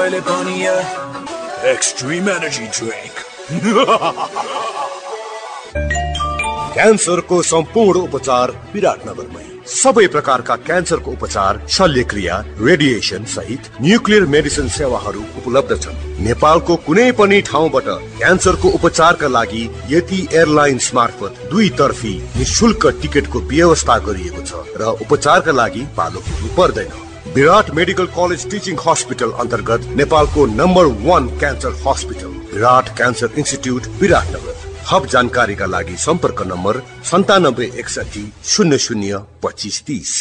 Extreme energy drink. क्यान्सरको सम्पूर्ण उपचार विराटनगरमै। सबै प्रकारका क्यान्सरको उपचार, शल्यक्रिया, रेडिएसन सहित न्युक्लियर मेडिसिन सेवाहरू उपलब्ध छन्। नेपालको कुनै पनि ठाउँबाट क्यान्सरको उपचारका लागि यति एयरलाइन्स मार्फत 2 तर्फी निशुल्क टिकटको व्यवस्था गरिएको छ र उपचारका लागि पालो पुग्नु पर्दैन। विराट मेडिकल कलेज टिचिङ हस्पिटल अन्तर्गत नेपालको नम्बर 1 क्यान्सर हस्पिटल विराट क्यान्सर इन्स्टिट्युट विराटनगर। थप जानकारीका लागि सम्पर्क नम्बर 9761 00 2530।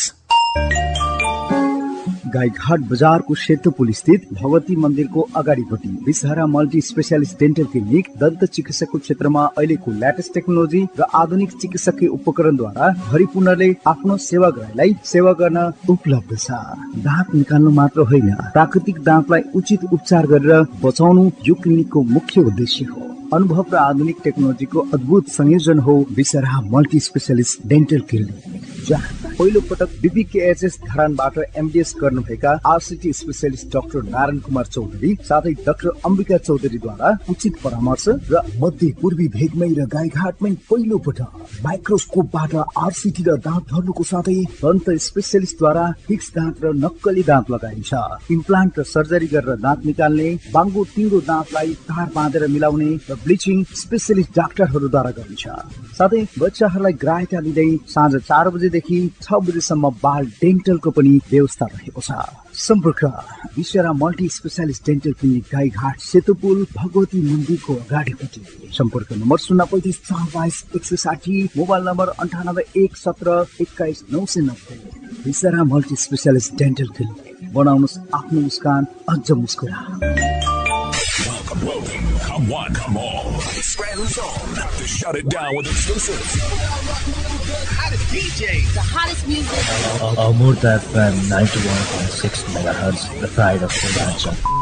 गाईघाट बजारको सेतुपुल स्थित भगवती मन्दिरको अगाडिपट्टि विषहरा मल्टी स्पेशलिस्ट डेन्टल क्लिनिक दन्त चिकित्साको क्षेत्रमा अहिलेको ल्याटेस्ट टेक्नोलोजी र आधुनिक चिकित्सकीय उपकरणद्वारा भरिपूर्णले आफ्नो सेवाग्राहीलाई सेवा गर्न उपलब्ध छ। दाँत निकाल्नु मात्र होइन, प्राकृतिक दाँतलाई उचित उपचार गरेर बचाउनु यो क्लिनिकको मुख्य उद्देश्य हो। अनुभव र आधुनिक टेक्नोलोजीको अद्भुत संयोजन हो विषहरा मल्टी स्पेशलिस्ट डेन्टल क्लिनिक, जहाँ पहिलो पटक बीपीकेएचएस धरानबाट एमडीएस गर्नुभएका RCT specialist doctor Narayan Kumar Chaudhary साथै डाक्टर अम्बिका चौधरीद्वारा उचित परामर्श र मध्य पूर्वी भेगमै र गाईघाटमै पहिलो पटक माइक्रोस्कोपबाट आरसीटी र दाँत धर्नुको साथै दन्त स्पेशलिस्टद्वारा फिक्स दाँत र नक्कली दाँत लगाइन्छ। इम्प्लान्ट र सर्जरी गरेर दाँत निकाल्ने, बाङ्गो टिङ्गो दाँतलाई तार बाँधेर मिलाउने र ब्लिचिङ स्पेशलिस्ट डाक्टरहरूद्वारा गरिन्छ। साथै बच्चाहरूलाई ग्राह्यता दिँदै साँझ 4 बजेदेखि 6 बजेसम्म बाल डेन्टलको पनि व्यवस्था रहेको छ। सम्पर्क विषहरा multi specialist dental clinic, Gaighat सेतुपुल Bhagwati मन्दिरको अगाडिपट्टि। सम्पर्क नम्बर 035 422 160, मोबाइल नम्बर 98 117 21 990। विषहरा मल्टी स्पेशलिस्ट डेन्टल क्लिनिक, बनाउनुहोस् आफ्नो मुस्कान अझ मुस्कुरा। Welcome, come on, come on. It's Scranton's on. To shut it down with exclusives. The hottest DJ. The hottest music. Amurta FM 91.6 MHz, the pride of Purvanchal.